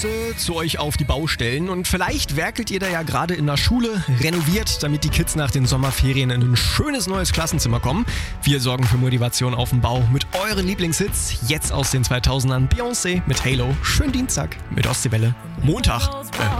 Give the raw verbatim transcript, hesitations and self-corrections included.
Grüße zu euch auf die Baustellen und vielleicht werkelt ihr da ja gerade in der Schule, renoviert, damit die Kids nach den Sommerferien in ein schönes neues Klassenzimmer kommen. Wir sorgen für Motivation auf dem Bau mit euren Lieblingshits, jetzt aus den zweitausendern Beyoncé mit Halo, schönen Dienstag mit Ostseewelle, Montag, äh,